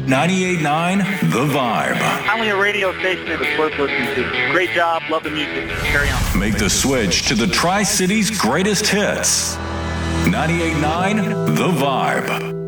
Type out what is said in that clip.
98.9 The Vibe. Finally a radio station that is worth listening to. Great job. Love the music. Carry on. Make the switch to the Tri-City's greatest hits. 98.9 The Vibe.